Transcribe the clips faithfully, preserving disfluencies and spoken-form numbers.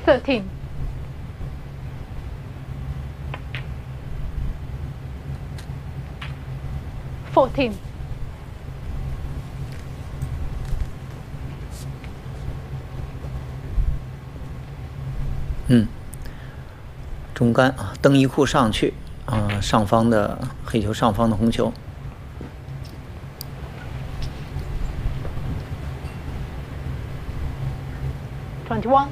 thirteen, fourteen, 嗯，中杆啊，蹬一库上去啊，上方的黑球，上方的红球。 twenty-one,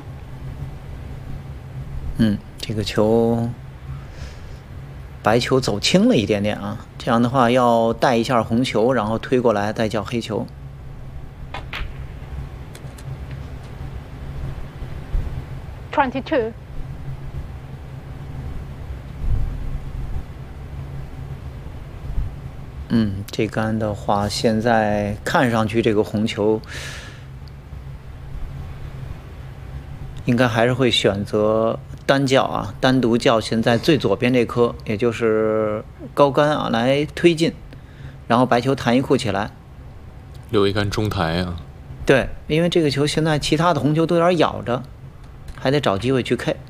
嗯，这个球，白球走轻了一点点啊，这样的话要带一下红球，然后推过来再叫黑球。 twenty-two, 嗯，这杆的话，现在看上去这个红球应该还是会选择单叫啊，单独叫现在最左边这颗，也就是高杆啊，来推进，然后白球弹一库起来， 留一杆中台啊。 对，因为这个球现在其他的红球都有点咬着，还得找机会去 K。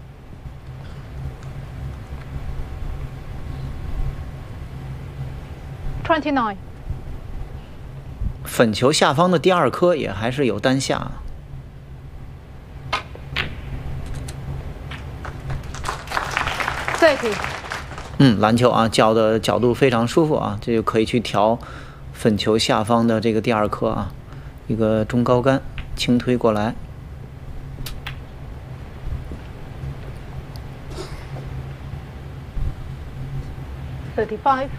twenty-nine, 粉球下方的第二颗也还是有单下。 thirty, 嗯，篮球啊，叫的角度非常舒服啊，这就可以去调粉球下方的这个第二颗啊，一个中高杆轻推过来。 thirty-five,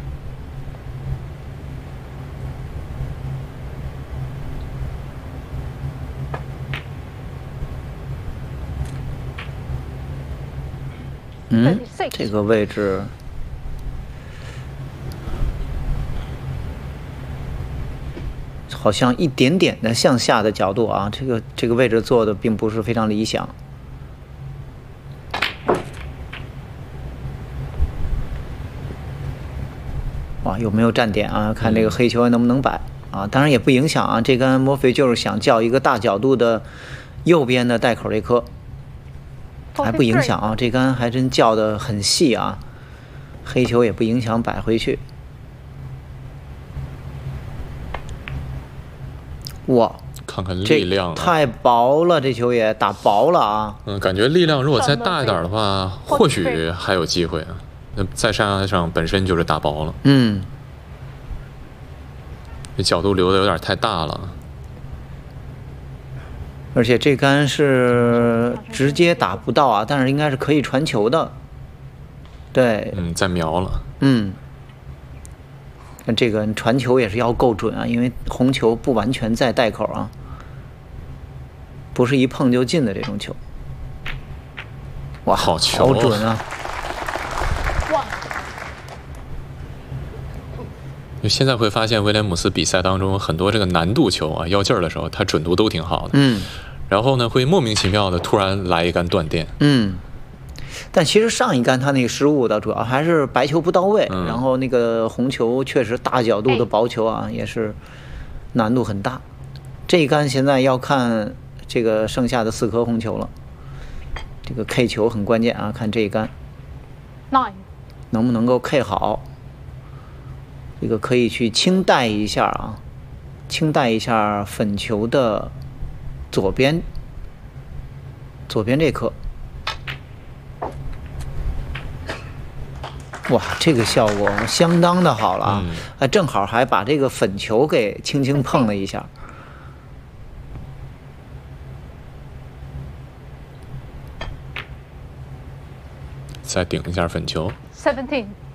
嗯， thirty-six, 这个位置好像一点点的向下的角度啊，这个这个位置做的并不是非常理想。哇，有没有站点啊？看这个黑球还能不能摆啊？当然也不影响啊。这杆莫非就是想叫一个大角度的右边的带口这颗。 还不影响啊，这杆还真叫的很细啊，黑球也不影响摆回去。哇， 看看力量、啊， 太薄了，这球也打薄了啊。 嗯，感觉力量如果再大一点的话，或许还有机会啊。那在山崖上本身就是打薄了， 嗯， 这角度留的有点太大了。 而且这杆是直接打不到啊，但是应该是可以传球的。对， 嗯，在瞄了。 嗯，那这个传球也是要够准啊，因为红球不完全在带口啊，不是一碰就进的这种球。哇， 好球， 好准啊！ 就现在会发现，威廉姆斯比赛当中很多这个难度球啊，要劲儿的时候，他准度都挺好的。 嗯。 然后呢，会莫名其妙的突然来一杆断电。 嗯。但其实上一杆他那个失误的主要还是白球不到位， 嗯、 然后那个红球确实大角度的薄球啊，也是难度很大。这一杆现在要看这个剩下的四颗红球了，这个 K 球很关键啊，看这一杆能不能够 K 好。这个可以去轻带一下啊，轻带一下粉球的左边，左边这颗。哇，这个效果相当的好了啊！ 嗯、 啊，正好还把这个粉球给轻轻碰了一下。 再顶一下粉球。 seventeen。